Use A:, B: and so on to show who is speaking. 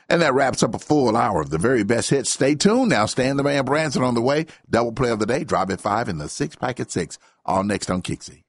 A: And that wraps up a full hour of the very best hits. Stay tuned now. Stan the Man Branson on the way. Double play of the day. Drive at 5 and the 6 pack at 6. All next on Kixie.